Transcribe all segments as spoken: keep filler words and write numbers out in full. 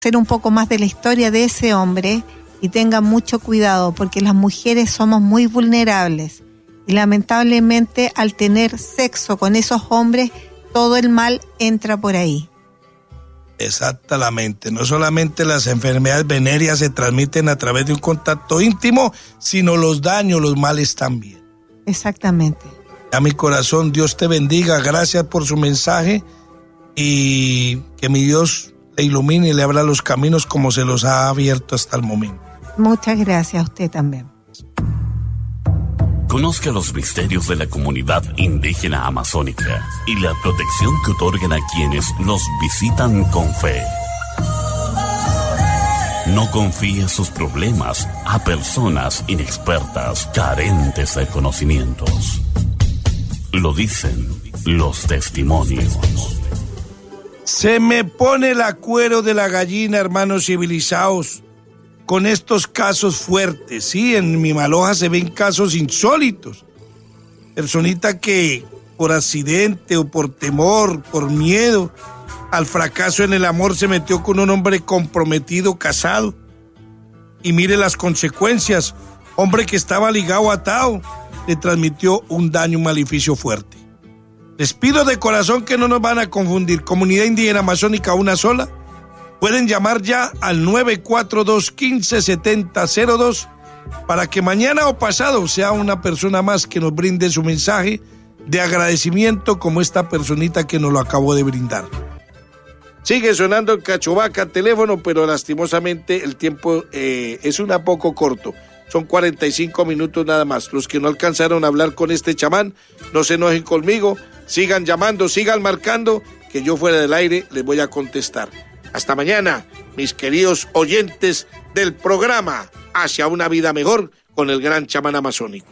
conocer un poco más de la historia de ese hombre y tengan mucho cuidado, porque las mujeres somos muy vulnerables y lamentablemente al tener sexo con esos hombres, todo el mal entra por ahí. Exactamente, no solamente las enfermedades venéreas se transmiten a través de un contacto íntimo, sino los daños, los males también. Exactamente. A mi corazón, Dios te bendiga, gracias por su mensaje y que mi Dios le ilumine y le abra los caminos como se los ha abierto hasta el momento. Muchas gracias a usted también. Conozca los misterios de la comunidad indígena amazónica y la protección que otorgan a quienes los visitan con fe. No confíe sus problemas a personas inexpertas, carentes de conocimientos. Lo dicen los testimonios. Se me pone el cuero de la gallina, hermanos civilizados, con estos casos fuertes. Sí, en mi Maloja se ven casos insólitos. Personita que por accidente o por temor, por miedo al fracaso en el amor se metió con un hombre comprometido, casado. Y mire las consecuencias. Hombre que estaba ligado, atado, le transmitió un daño, un maleficio fuerte. Les pido de corazón que no nos van a confundir. Comunidad indígena amazónica, una sola. Pueden llamar ya al nueve cuatro dos, uno cinco, siete cero cero dos para que mañana o pasado sea una persona más que nos brinde su mensaje de agradecimiento como esta personita que nos lo acabó de brindar. Sigue sonando el cachovaca teléfono, pero lastimosamente el tiempo eh, es un poco corto. Son cuarenta y cinco minutos nada más. Los que no alcanzaron a hablar con este chamán, no se enojen conmigo. Sigan llamando, sigan marcando, que yo fuera del aire les voy a contestar. Hasta mañana, mis queridos oyentes del programa Hacia una vida mejor con el gran chamán amazónico.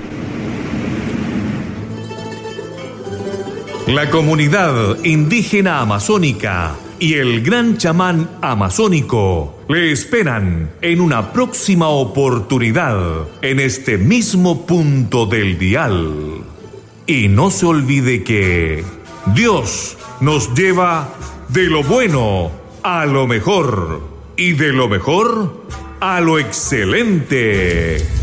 La comunidad indígena amazónica y el gran chamán amazónico le esperan en una próxima oportunidad en este mismo punto del dial. Y no se olvide que Dios nos lleva de lo bueno a lo mejor y de lo mejor a lo excelente.